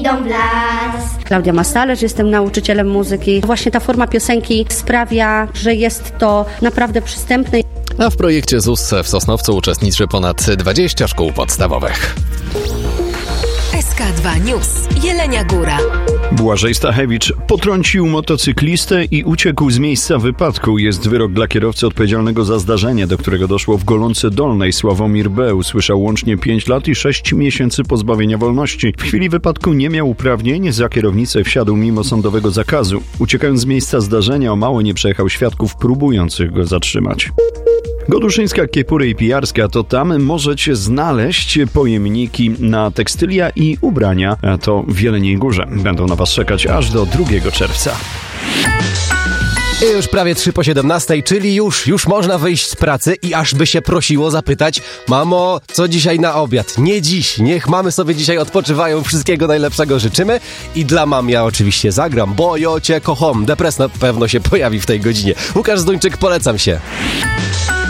idą w las. Klaudia Mastalerz, jestem nauczycielem muzyki. Właśnie ta forma piosenki sprawia, że jest to naprawdę przystępne. A w projekcie ZUS w Sosnowcu uczestniczy ponad 20 szkół podstawowych. SK2 News. Jelenia Góra. Błażej Stachewicz potrącił motocyklistę i uciekł z miejsca wypadku. Jest wyrok dla kierowcy odpowiedzialnego za zdarzenie, do którego doszło w Golonce Dolnej. Sławomir B. usłyszał łącznie 5 lat i 6 miesięcy pozbawienia wolności. W chwili wypadku nie miał uprawnień, za kierownicę wsiadł mimo sądowego zakazu. Uciekając z miejsca zdarzenia, o mało nie przejechał świadków próbujących go zatrzymać. Goduszyńska, Kiepury i Pijarska, to tam możecie znaleźć pojemniki na tekstylia i ubrania. A to w Jeleniej Górze. Będą na Was czekać aż do 2 czerwca. I już prawie 3:17, czyli już można wyjść z pracy i aż by się prosiło zapytać: mamo, co dzisiaj na obiad? Nie dziś, niech mamy sobie dzisiaj odpoczywają, wszystkiego najlepszego życzymy. I dla mam ja oczywiście zagram, bo ja cię kocham. Depres na pewno się pojawi w tej godzinie. Łukasz Zduńczyk, polecam się.